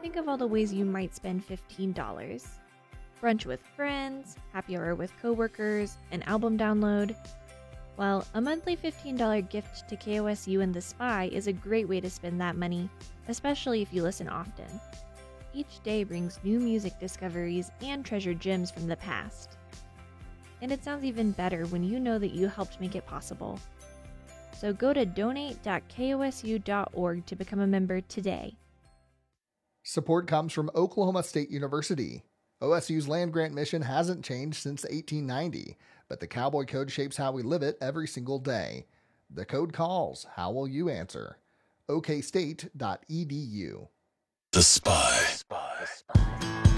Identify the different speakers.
Speaker 1: Think of all the ways you might spend $15. Brunch with friends, happy hour with coworkers, an album download. Well, a monthly $15 gift to KOSU and The Spy is a great way to spend that money, especially if you listen often. Each day brings new music discoveries and treasured gems from the past. And it sounds even better when you know that you helped make it possible. So go to donate.kosu.org to become a member today.
Speaker 2: Support comes from Oklahoma State University. OSU's land-grant mission hasn't changed since 1890, but the Cowboy Code shapes how we live it every single day. The code calls. How will you answer? okstate.edu.
Speaker 3: The Spy.